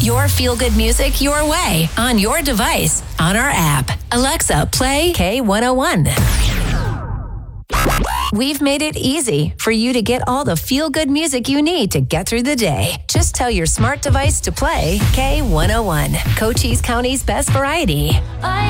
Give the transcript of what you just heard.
your feel-good music your way, on your device, on our app. Alexa, play K101. We've made it easy for you to get all the feel-good music you need to get through the day. Just tell your smart device to play K101, Cochise County's best variety.